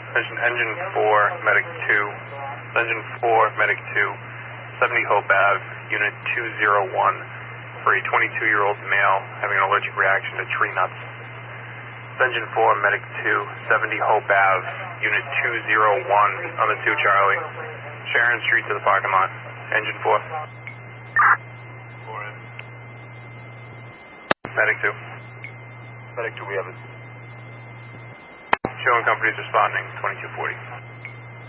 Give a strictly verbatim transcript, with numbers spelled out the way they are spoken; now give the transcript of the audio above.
Attention, engine four, medic two. Engine four, medic two. seventy Hope Ave, unit two zero one, for a twenty-two-year-old male having an allergic reaction to tree nuts. Engine four, medic two, seventy Hope Ave, unit two zero one, on the two Charlie. Sharon Street to the parking lot. Engine four. four in. Medic two. Medic two, we have it. Showing companies responding, twenty-two forty.